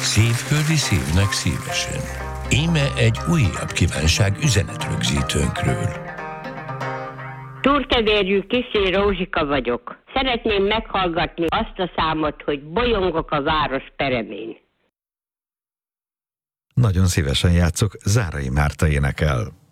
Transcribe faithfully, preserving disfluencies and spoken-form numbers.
Szívföldi szívnek szívesen. Íme egy újabb kívánság üzenetrögzítőnkről. Túrtevérjű Kiszé Rózsika vagyok. Szeretném meghallgatni azt a számot, hogy bolyongok a város peremén. Nagyon szívesen játszok, Zárai Márta énekel.